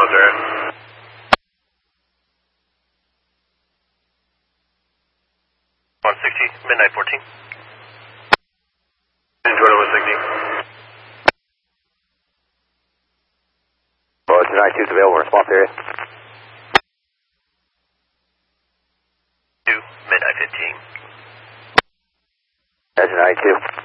response area. 160, midnight 14. Jordan 160. Well, 292 is available, response area. 2, midnight 15. That's 292.